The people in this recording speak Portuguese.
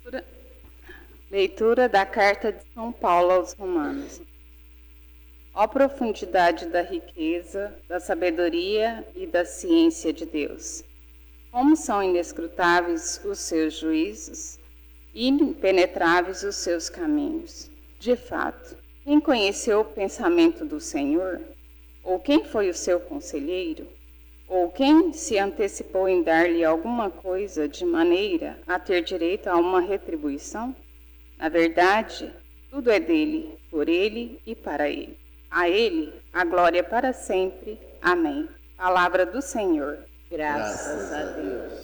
Leitura da Carta de São Paulo aos Romanos. Ó profundidade da riqueza, da sabedoria e da ciência de Deus! Como são inescrutáveis os seus juízos, impenetráveis os seus caminhos. De fato, quem conheceu o pensamento do Senhor? Ou quem foi o seu conselheiro? Ou quem se antecipou em dar-lhe alguma coisa de maneira a ter direito a uma retribuição? Na verdade, tudo é dele, por ele e para ele. A ele a glória para sempre. Amém. Palavra do Senhor. Graças a Deus.